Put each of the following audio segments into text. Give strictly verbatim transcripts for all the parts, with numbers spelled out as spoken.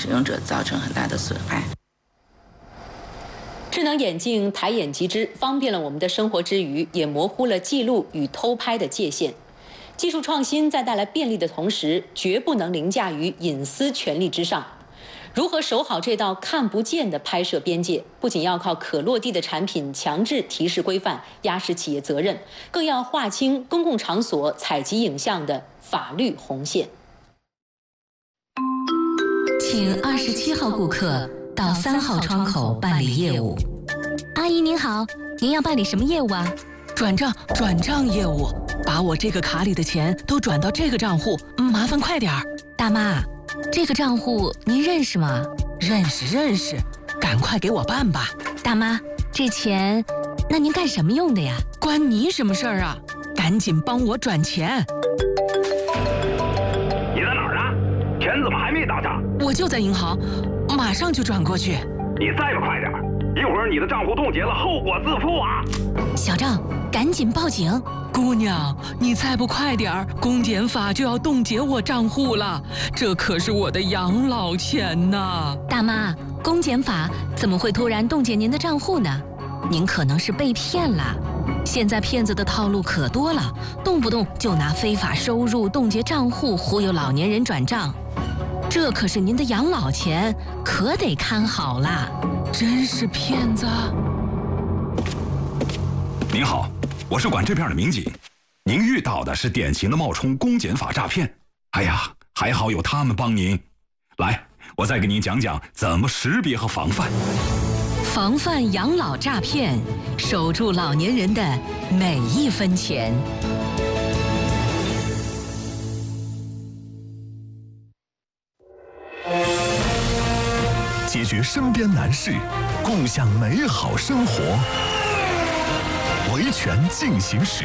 使用者造成很大的损害。 智能眼镜抬眼即知，方便了我们的生活之余，也模糊了记录与偷拍的界限。技术创新在带来便利的同时，绝不能凌驾于隐私权利之上。如何守好这道看不见的拍摄边界，不仅要靠可落地的产品强制提示规范，压实企业责任，更要划清公共场所采集影像的法律红线。 请二十七号顾客到三号窗口办理业务。 阿姨您好，您要办理什么业务啊？ 转账，转账业务，把我这个卡里的钱都转到这个账户，麻烦快点儿。 大妈，这个账户您认识吗？ 认识认识，赶快给我办吧。 大妈，这钱，那您干什么用的呀？ 关你什么事儿啊？赶紧帮我转钱。 你在哪儿啊？钱怎么还没打上？ 我就在银行，马上就转过去。 你再不快点，一会儿你的账户冻结了，后果自负啊！ 小郑，赶紧报警！ 姑娘，你再不快点儿，公检法就要冻结我账户了，这可是我的养老钱呐！ 大妈，公检法怎么会突然冻结您的账户呢？您可能是被骗了。现在骗子的套路可多了，动不动就拿非法收入冻结账户忽悠老年人转账，这可是您的养老钱，可得看好啦！ 真是骗子！ 您好，我是管这片的民警，您遇到的是典型的冒充公检法诈骗。哎呀，还好有他们帮您。来，我再给您讲讲怎么识别和防范。 防范养老诈骗，守住老年人的每一分钱。 解决身边难事，共享美好生活。维权进行时。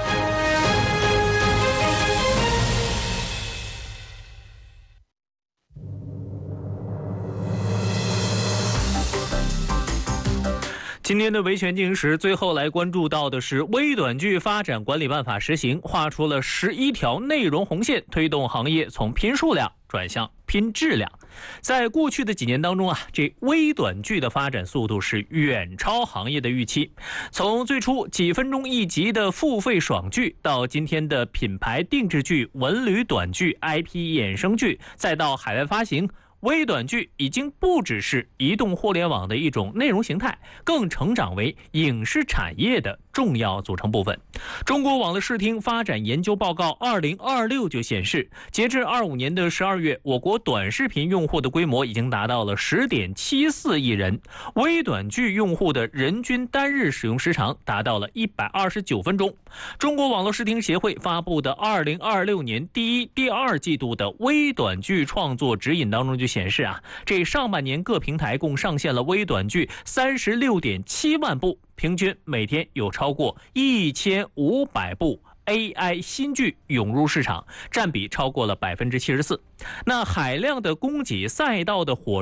今天的维权进行时，最后来关注到的是微短剧发展管理办法实行，画出了十一条内容红线，推动行业从拼数量转向拼质量。在过去的几年当中啊，这微短剧的发展速度是远超行业的预期。从最初几分钟一集的付费爽剧，到今天的品牌定制剧、文旅短剧、I P 衍生剧，再到海外发行，微短剧已经不只是移动互联网的一种内容形态，更成长为影视产业的重要组成部分。中国网络视听发展研究报告二零二六就显示，截至二五年的十二月，我国短视频用户的规模已经达到了十点七四亿人，微短剧用户的人均单日使用时长达到了一百二十九分钟。中国网络视听协会发布的二零二六年第一、第二季度的微短剧创作指引当中就显示啊，这上半年各平台共上线了微短剧三十六点七万部，平均每天有超过一千五百部 A I 新剧涌入市场，占比超过了百分之七十四。那海量的供给赛道的火